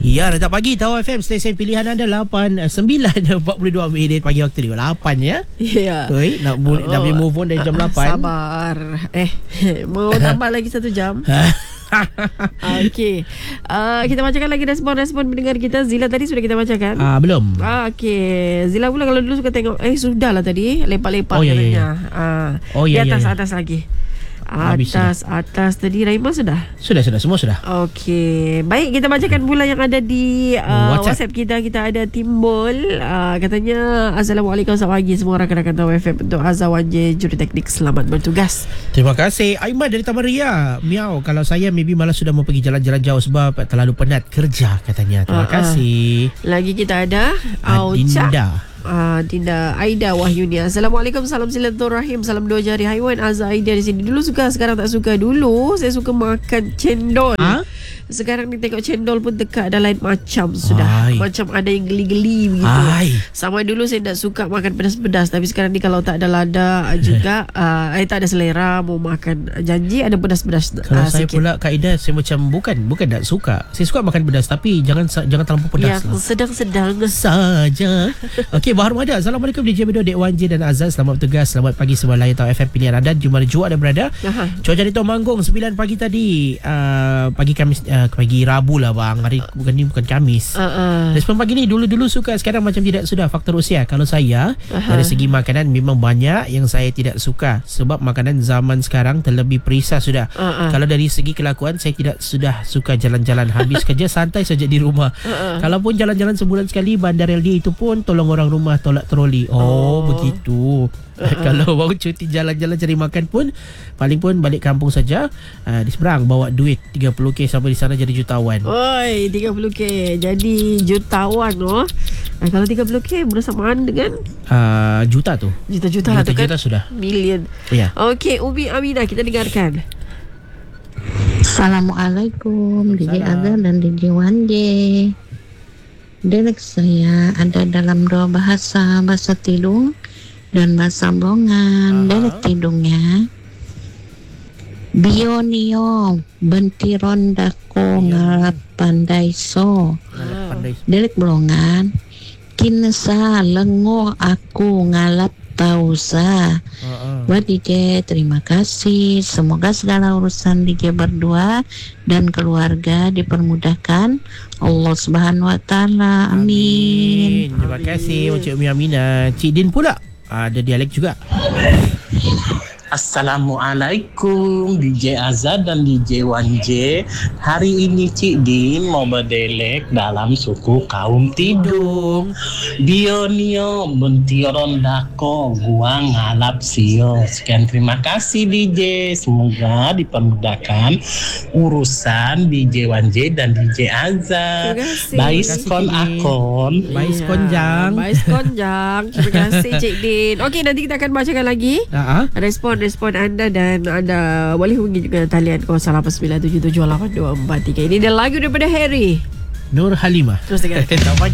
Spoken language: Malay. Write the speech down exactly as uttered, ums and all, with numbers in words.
Ya, dah tak pagi Tawau F M, stesen pilihan anda lapan sembilan empat puluh dua minit pagi waktu dia. lapan ya. Ya. Oi, nak boleh oh, nak boleh move on dari jam lapan. Sabar. Eh, mau tambah lagi satu jam. Okey. Uh, kita bacakan lagi respon-respon pendengar kita. Zila tadi sudah kita bacakan. Ah, belum. Ah, okey. Zila pula kalau dulu suka tengok eh sudahlah tadi lepak-lepak oh, ya, katanya. ya, ya. Ah, oh, ya, di atas ya, ya. atas lagi. Habis Atas sudah. atas tadi Raima sudah. Sudah sudah semua sudah. Okey. Baik, kita bacakan pula yang ada di uh, WhatsApp. WhatsApp kita. Kita ada Timbul uh, katanya Assalamualaikum, selamat pagi semua rakan-rakan Tawau F M. Untuk Azhar J juri teknik, selamat bertugas. Terima kasih. Aiman dari Taman Ria. Miau, kalau saya maybe malas sudah mau pergi jalan-jalan jauh sebab terlalu penat kerja katanya. Terima uh, kasih. Uh. Lagi kita ada Adinda. Ah, Dinda Aida Wahyunia. Assalamualaikum, salam silaturahim, salam dua jari haiwan. Azhar Aida di sini. Dulu suka, sekarang tak suka. Dulu saya suka makan cendol. Ha? Sekarang ni tengok cendol pun dekat dah lain macam sudah. Ay. Macam ada yang geli-geli begitu. Ay. Sama dulu saya tak suka makan pedas-pedas, tapi sekarang ni kalau tak ada lada juga, uh, saya tak ada selera mau makan. Janji ada pedas-pedas. Kalau uh, saya sikit. Pula kaedah saya macam bukan bukan tak suka. Saya suka makan pedas tapi jangan jangan terlalu pedas. Yang lah. sedang-sedang saja. Okey, Bahar Mada. Assalamualaikum D J Bedo, Dek Wan J dan Azaz. Selamat bertugas. Selamat pagi semua layan Tawau F M pilihan anda di mana jua anda berada. Aha. Cuaca di Temanggung sembilan pagi tadi. Uh, pagi Kamis uh, pagi Rabu lah bang. Hari bukan ni bukan Kamis. Uh-uh. Respon pagi ni dulu-dulu suka, sekarang macam tidak sudah. Faktor usia. Kalau saya uh-huh. dari segi makanan memang banyak yang saya tidak suka sebab makanan zaman sekarang terlebih perisa sudah. Uh-uh. Kalau dari segi kelakuan saya tidak sudah suka jalan-jalan, habis kerja santai saja di rumah. Uh-uh. Kalaupun jalan-jalan sebulan sekali bandar L D itu pun tolong orang rumah tolak troli. Oh, oh. begitu. Uh-uh. Kalau mau cuti jalan-jalan cari makan pun paling pun balik kampung saja, uh, di seberang bawa duit tiga puluh ribu sampai di sana jadi jutawan. Oi, tiga puluh ribu jadi jutawan oh. Nah, kalau tiga puluh ribu bersamaan dengan uh, juta tu. Juta-juta lah tu kan. Juta sudah. Million. Ya. Okey, Umi Aminah kita dengarkan. Assalamualaikum D J Azhar dan D J Wan J. Dialek saya ada dalam dua bahasa, bahasa Tidung dan bahasa Blongan. Dialek Tidungnya Bionio bentiron dako ngalap pandai so. Dialek Blongan kinesa lengo aku ngalap tausa. Buat D J terima kasih. Semoga segala urusan D J berdua dan keluarga dipermudahkan Allah Subhanahu Wa Taala. Amin. Amin. Terima kasih Encik Umi Aminah. Cik Din pula ada dialek juga. Assalamualaikum D J Azhar dan D J Wan J. Hari ini Cik Din mau berdelek dalam suku kaum Tidung. Bionio bentiron dako gua ngalap sio. Sekian terima kasih D J. Semoga dipermudahkan urusan D J Wan J dan D J Azhar. Baiskon akon. Baiskon jang. Baiskon jang. Terima kasih Cik Din. Okey, nanti kita akan bacakan lagi uh-huh. respon respon anda dan anda boleh hubungi juga talian kosong lapan sembilan tujuh tujuh lapan dua empat tiga. Ini adalah lagu daripada Harry Nur Halimah. Terus dengar.